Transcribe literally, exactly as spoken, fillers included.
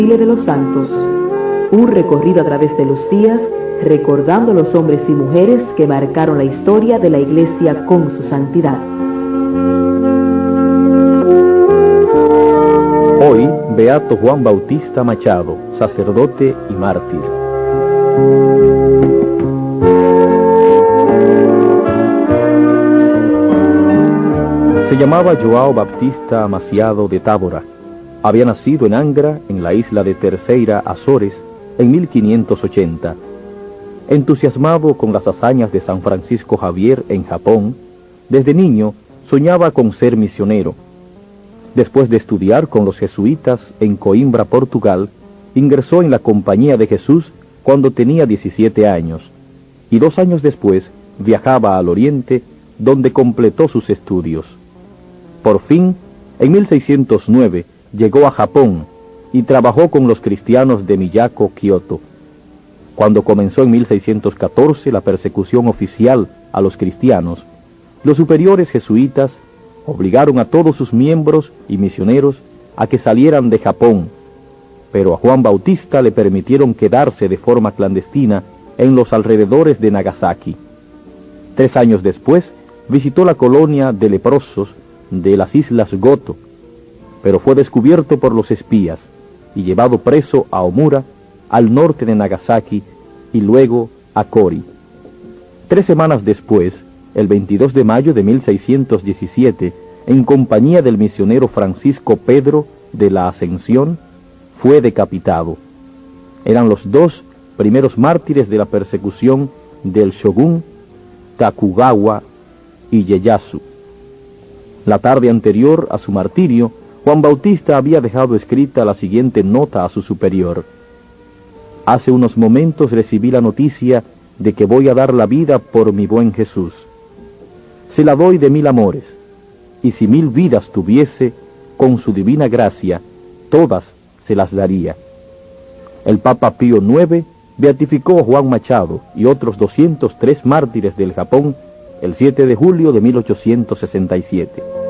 de los Santos, un recorrido a través de los días, recordando a los hombres y mujeres que marcaron la historia de la Iglesia con su santidad. Hoy, Beato Juan Bautista Machado, sacerdote y mártir. Se llamaba João Baptista Amaciado de Tábora. Había nacido en Angra, en la isla de Terceira, Azores, en mil quinientos ochenta. Entusiasmado con las hazañas de San Francisco Javier en Japón, desde niño soñaba con ser misionero. Después de estudiar con los jesuitas en Coimbra, Portugal, ingresó en la Compañía de Jesús cuando tenía diecisiete años, y dos años después viajaba al Oriente, donde completó sus estudios. Por fin, en mil seiscientos nueve, llegó a Japón y trabajó con los cristianos de Miyako, Kioto. Cuando comenzó en mil seiscientos catorce la persecución oficial a los cristianos, los superiores jesuitas obligaron a todos sus miembros y misioneros a que salieran de Japón, pero a Juan Bautista le permitieron quedarse de forma clandestina en los alrededores de Nagasaki. Tres años después, visitó la colonia de leprosos de las islas Goto, pero fue descubierto por los espías y llevado preso a Omura, al norte de Nagasaki, y luego a Kori. Tres semanas después, el veintidós de mayo de mil seiscientos diecisiete, en compañía del misionero Francisco Pedro de la Ascensión, fue decapitado. Eran los dos primeros mártires de la persecución del shogun Tokugawa Ieyasu. La tarde anterior a su martirio, Juan Bautista había dejado escrita la siguiente nota a su superior: «Hace unos momentos recibí la noticia de que voy a dar la vida por mi buen Jesús. Se la doy de mil amores, y si mil vidas tuviese, con su divina gracia, todas se las daría». El Papa Pío noveno beatificó a Juan Machado y otros doscientos tres mártires del Japón el siete de julio de mil ochocientos sesenta y siete.